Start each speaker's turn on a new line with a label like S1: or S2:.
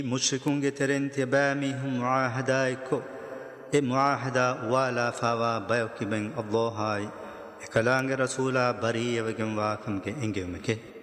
S1: مشركون ترين تبامي هم معاهدايكو معاهدة ولا فاوا بايوكي بين الله هاي كلام رسولا بري وكم واكم كي انجمكي